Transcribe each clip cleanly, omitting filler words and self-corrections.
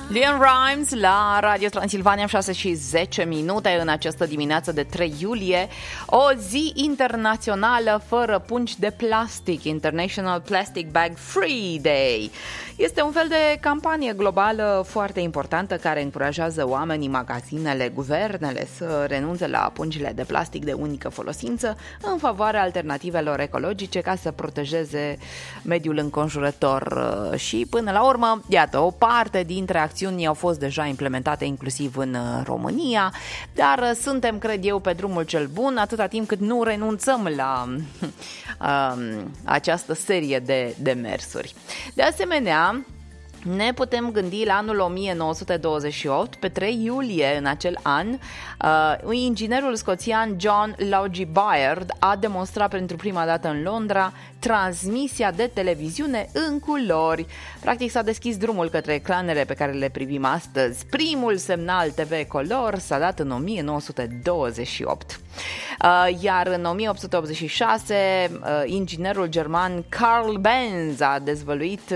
Leon Rimes la Radio Transilvania, 6:10 în această dimineață de 3 iulie, o zi internațională fără pungi de plastic, International Plastic Bag Free Day. Este un fel de campanie globală foarte importantă care încurajează oamenii, magazinele, guvernele să renunțe la pungile de plastic de unică folosință în favoarea alternativelor ecologice ca să protejeze mediul înconjurător. Și până la urmă, iată, o parte dintre acțiuni au fost deja implementate inclusiv în România, dar suntem, cred eu, pe drumul cel bun atâta timp cât nu renunțăm la această serie de demersuri. De asemenea, ne putem gândi la anul 1928, pe 3 iulie în acel an, inginerul scoțian John Logie Baird a demonstrat pentru prima dată în Londra transmisia de televiziune în culori. Practic s-a deschis drumul către ecranele pe care le privim astăzi. Primul semnal TV color s-a dat în 1928. Iar în 1886, inginerul german Carl Benz a dezvăluit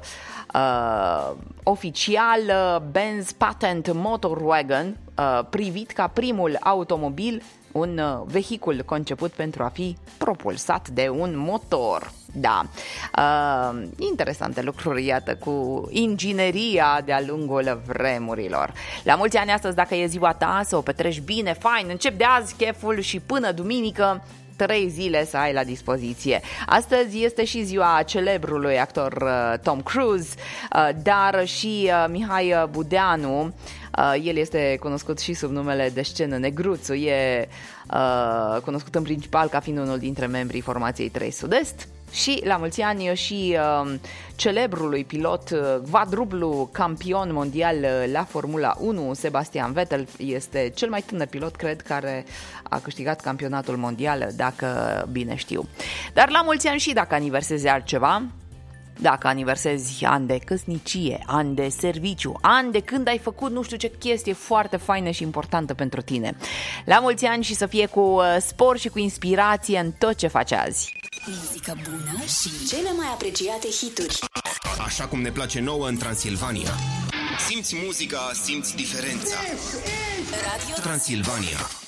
oficial Benz Patent Motorwagen, privit ca primul automobil, un vehicul conceput pentru a fi propulsat de un motor. Da, interesante lucruri, iată, cu ingineria de-a lungul vremurilor. La mulți ani astăzi, dacă e ziua ta, să o petreci bine, fain, încep de azi cheful și până duminică 3 zile să ai la dispoziție. Astăzi este și ziua celebrului actor Tom Cruise, dar și Mihai Budeanu. El este cunoscut și sub numele de scenă Negruțu, e cunoscut în principal ca fiind unul dintre membrii formației 3 Sud-Est. Și la mulți ani și celebrului pilot, quadruplu campion mondial la Formula 1, Sebastian Vettel, este cel mai tânăr pilot, cred, care a câștigat campionatul mondial, dacă bine știu. Dar la mulți ani și dacă aniversezi altceva, dacă aniversezi ani de căsnicie, ani de serviciu, ani de când ai făcut nu știu ce chestie foarte faină și importantă pentru tine. La mulți ani și să fie cu spor și cu inspirație în tot ce faci azi. Muzică bună și cele mai apreciate hituri. Așa cum ne place nouă în Transilvania. Simți muzica, simți diferența. Radio Transilvania.